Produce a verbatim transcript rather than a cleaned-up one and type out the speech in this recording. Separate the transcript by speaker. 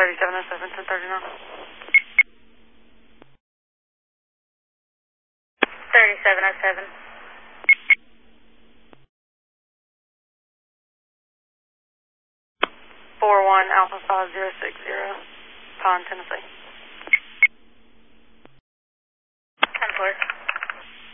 Speaker 1: thirty-seven oh seven, ten thirty-nine. thirty-seven oh seven. four one Alpha five zero six zero, Pond, Tennessee.